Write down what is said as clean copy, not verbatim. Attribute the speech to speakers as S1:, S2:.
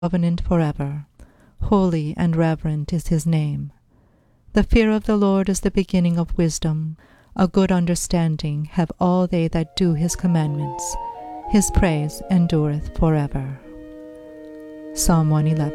S1: covenant forever. Holy and reverent is his name. The fear of the Lord is the beginning of wisdom. A good understanding have all they that do his commandments. His praise endureth forever. Psalm 111.